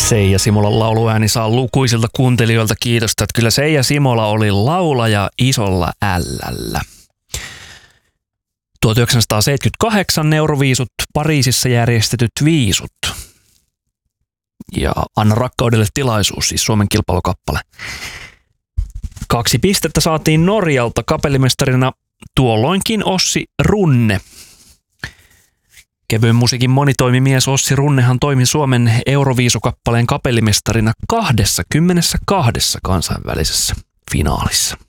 Seija Simolan lauluääni saa lukuisilta kuuntelijoilta kiitosta, että kyllä Seija Simola oli laulaja isolla L:llä. 1978 Euroviisut, Pariisissa järjestetyt viisut. Ja Anna rakkaudelle tilaisuus, siis Suomen kilpailukappale. 2 pistettä saatiin Norjalta, kapellimestarina tuolloinkin Ossi Runne. Kevyen musiikin monitoimimies Ossi Runnehan toimi Suomen Euroviisukappaleen kapellimestarina 22 kansainvälisessä finaalissa.